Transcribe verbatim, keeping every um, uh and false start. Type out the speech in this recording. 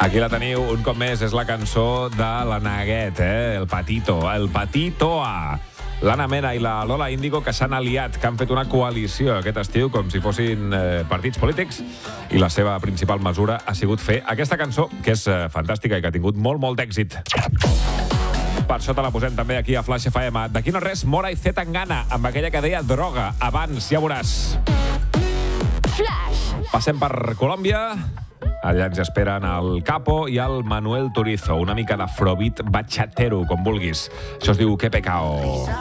Aquí la teniu, un cop més, és la cançó de la Neguet, eh? El Patito, el Patitoa. L'Anna Mena i la Lola Índigo, que s'han aliat, que han fet una coalició aquest estiu, com si fossin eh, partits polítics, i la seva principal mesura ha sigut fer aquesta cançó, que és eh, fantàstica i que ha tingut molt, molt d'èxit. Per això te la posem també aquí a Flash F M. D'aquí no res, Mora i Z Tangana, amb aquella que deia droga. Abans, ja veuràs. Flash. Passem per Colòmbia. Allà ens esperen el Capo i el Manuel Turizo. Una mica d'afrobeat bachatero, com vulguis. Això es diu Que Pecao.